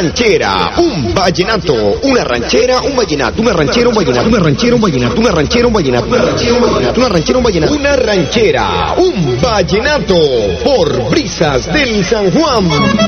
ranchera, un vallenato, una ranchera, un vallenato, una ranchera, un vallenato, una ranchera, un vallenato, una ranchera, un vallenato, una ranchera, un vallenato, una ranchera, un vallenato, una ranchera, un vallenato, por Brisas del San Juan.